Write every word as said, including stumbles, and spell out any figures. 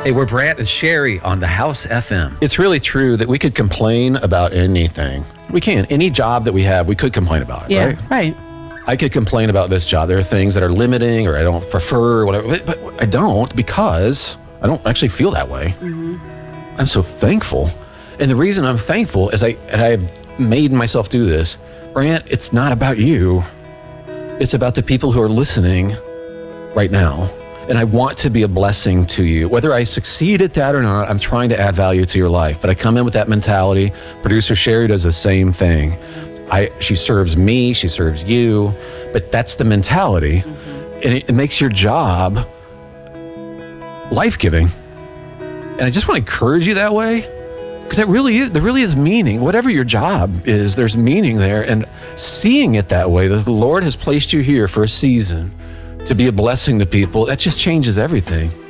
Hey, we're Brant and Sherry on the House F M. It's really true that we could complain about anything. We can. Any job that we have, we could complain about it, Yeah, right? right. I could complain about this job. There are things that are limiting or I don't prefer or whatever, but, but I don't because I don't actually feel that way. Mm-hmm. I'm so thankful. And the reason I'm thankful is I, and I've made myself do this, Brant, it's not about you. It's about the people who are listening right now. And I want to be a blessing to you. Whether I succeed at that or not, I'm trying to add value to your life. But I come in with that mentality. Producer Sherry does the same thing. I, she serves me, she serves you, but that's the mentality. Mm-hmm. And it, it makes your job life-giving. And I just want to encourage you that way, because that really is, there really is meaning. Whatever your job is, there's meaning there. And seeing it that way, that the Lord has placed you here for a season to be a blessing to people, that just changes everything.